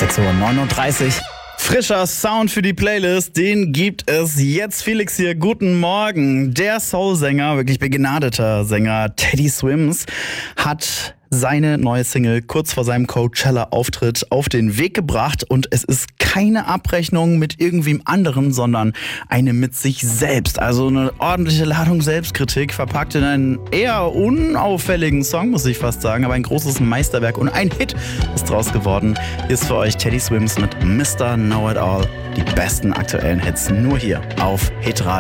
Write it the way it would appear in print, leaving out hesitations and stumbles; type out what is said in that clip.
6:39 Uhr. Frischer Sound für die Playlist, den gibt es jetzt. Felix hier, guten Morgen. Der Soul-Sänger, wirklich begnadeter Sänger Teddy Swims, hat seine neue Single kurz vor seinem Coachella-Auftritt auf den Weg gebracht. Und es ist keine Abrechnung mit irgendwem anderen, sondern eine mit sich selbst. Also eine ordentliche Ladung Selbstkritik, verpackt in einen eher unauffälligen Song, muss ich fast sagen. Aber ein großes Meisterwerk und ein Hit ist draus geworden. Hier ist für euch Teddy Swims mit Mr. Know It All. Die besten aktuellen Hits nur hier auf Hitradio.